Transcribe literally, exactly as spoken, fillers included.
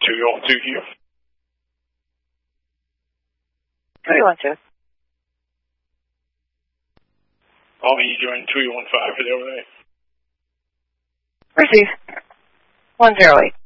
two on two here. three one two. I'll be joining two one five for the overnight. Receive. one zero eight.